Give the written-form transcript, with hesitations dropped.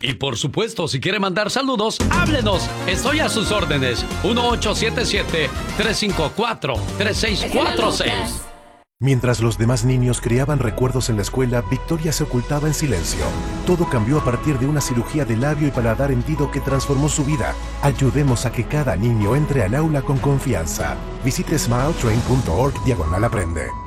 Y por supuesto, si quiere mandar saludos, háblenos. Estoy a sus órdenes. 1877-354-3646. Mientras los demás niños creaban recuerdos en la escuela, Victoria se ocultaba en silencio. Todo cambió a partir de una cirugía de labio y paladar hendido que transformó su vida. Ayudemos a que cada niño entre al aula con confianza. Visite smiletrain.org/aprende.